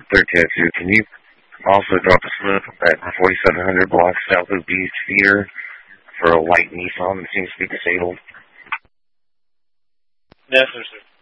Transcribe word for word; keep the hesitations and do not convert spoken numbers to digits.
third tattoo, can you also drop a slip at forty-seven hundred block south of Beach Theater for a white Nissan that seems to be disabled? Yes, sir.